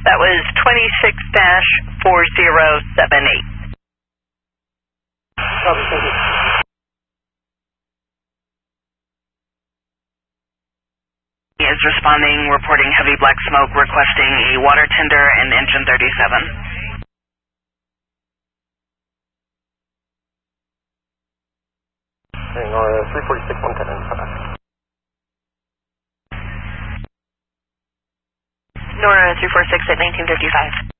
That was 26-4078. Copy, thank you. Is responding, reporting heavy black smoke, requesting a water tender and engine 37. Nora 346, 110. Nora 346 at 1955.